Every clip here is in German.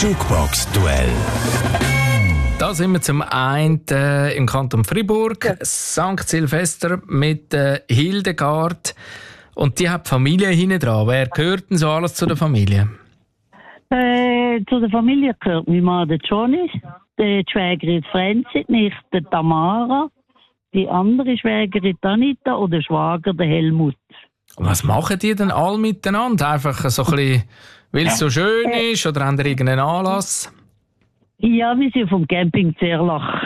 Jukebox-Duell. Da sind wir zum einen im Kanton Freiburg, St. Silvester mit Hildegard. Und die hat die Familie hinten dran. Wer gehört denn so alles zu der Familie? Zu der Familie gehört mein Mann, der Johnny, die Schwägerin Franzi, nicht der Tamara, die andere Schwägerin Anita und der Schwager, der Helmut. Und was machen die denn alle miteinander? Einfach so ein bisschen, weil es so schön ist, oder haben die irgendeinen Anlass? Ja, wir sind vom Camping Zerlach.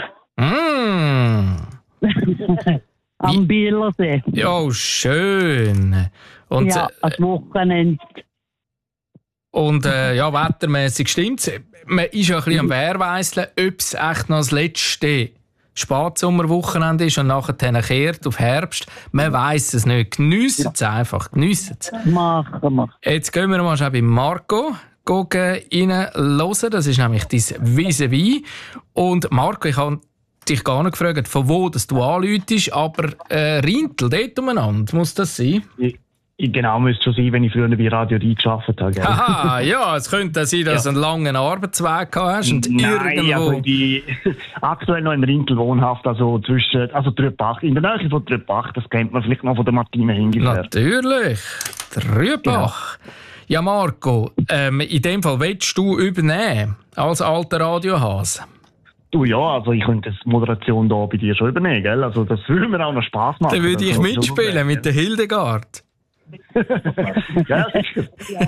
Am Bielersee. Ja, schön. Und, ja, als Wochenende. Und ja, wettermässig stimmt's. Man ist ja ein bisschen am Wehrweisseln, ob es echt noch das letzte Spatsommerwochenende ist und nachher kehrt auf Herbst. Man weiss es nicht. Geniessen es einfach. Geniessen es. Machen wir. Jetzt gehen wir mal schon bei Marco reinhören. Das ist nämlich dein Vis-à-vis. Und Marco, ich habe dich gar nicht gefragt, von wo das du anläutest, aber Rintel, dort umeinander, muss das sein? Genau, müsste schon sein, wenn ich früher bei Radio Rhein gearbeitet habe. Gell? Aha, ja, es könnte sein, dass du einen langen Arbeitsweg hast und irgendwo... Also ich bin aktuell noch in Rintel wohnhaft, also Trüppach, in der Nähe von Trüppach, das kennt man vielleicht noch von der Martine Hingefähr. Natürlich, Trüppach. Genau. Ja, Marco, in dem Fall willst du übernehmen, als alter Radiohase? Du, ja, also ich könnte die Moderation da bei dir schon übernehmen, gell? Also das würde mir auch noch Spass machen. Dann würde ich mitspielen mit der Hildegard. Ja, sicher.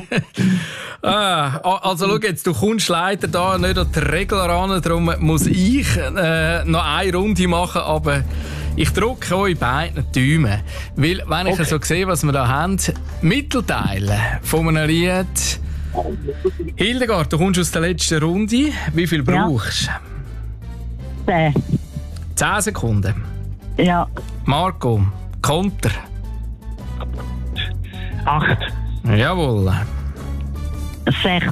Also schau jetzt, du kommst leider da nicht an die Regel ran, darum muss ich noch eine Runde machen, aber ich drücke euch beiden die Daumen. Weil, wenn ich so sehe, was wir da haben, Mittelteile von einem Lied. Hildegard, du kommst aus der letzten Runde. Wie viel brauchst du? 10 Sekunden. Ja. Marco, Konter. 8. Jawohl. 6.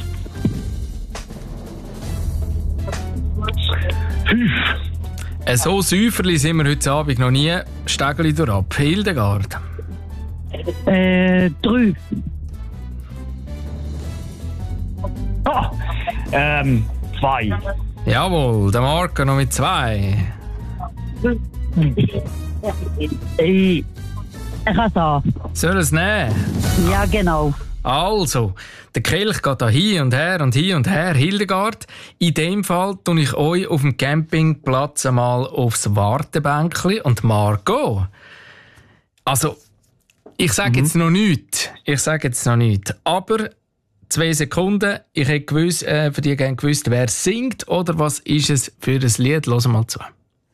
5. So säuferli sind wir heute Abend noch nie. Stegeli durch ab. Hildegard. 3. 2. Jawohl, der Marco noch mit 2. Ich kann es haben. Soll es nehmen? Ja, genau. Also, der Kelch geht da hin und her und hin und her. Hildegard, in dem Fall tue ich euch auf dem Campingplatz einmal aufs Wartebänkli. Und Marco, also, ich sage jetzt noch nichts. Aber 2 Sekunden. Ich hätte für die gerne gewusst, wer singt oder was ist es für ein Lied. Hören mal zu.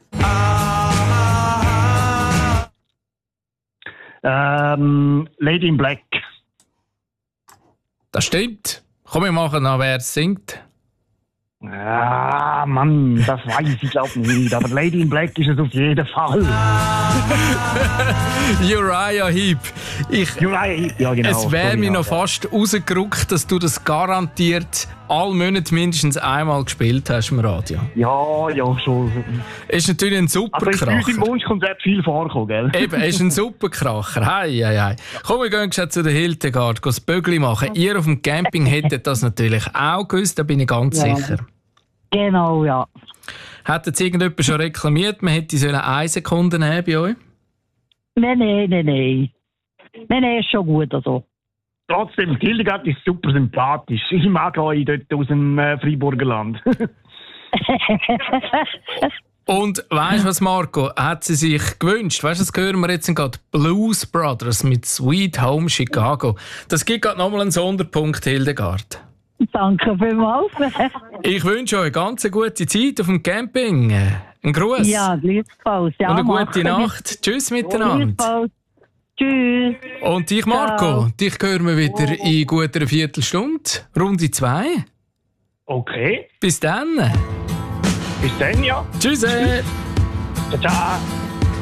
Lady in Black. Das stimmt. Komm, wir machen noch, wer es singt. Ah, Mann, das weiß ich glaube nicht. Aber Lady in Black ist es auf jeden Fall. Uriah Heep. Ja, genau. Es wäre mir noch fast rausgerückt, dass du das garantiert alle Monate mindestens einmal gespielt hast im Radio. Ja, schon. Ist natürlich ein Superkracher. Aber in unserem Wunschkonzert viel vorkommen, gell? Eben, ist ein Superkracher. Hei. Komm, wir gehen zu der Hildegard, das Bögli machen. Ihr auf dem Camping hättet das natürlich auch gewusst, da bin ich ganz sicher. Genau, ja. Hat jetzt irgendjemand schon reklamiert, man hätte 1 Sekunde nehmen bei euch? Nein. Nein, ist schon gut also. Trotzdem, Hildegard ist super sympathisch. Ich mag euch dort aus dem Freiburger Land. Und weißt du was, Marco? Hat sie sich gewünscht? Weißt du, das hören wir jetzt gerade. Blues Brothers mit Sweet Home Chicago. Das gibt gerade nochmal einen Sonderpunkt, Hildegard. Danke vielmals. Ich wünsche euch eine ganz gute Zeit auf dem Camping. Ein Gruß. Ja, gleichfalls. Ja, und eine gute Nacht. Tschüss miteinander. Tschüss. Und dich, Marco, dich hören wir wieder in guter Viertelstunde. Runde 2. Okay. Bis dann. Bis dann, ja. Tschüss. Ciao.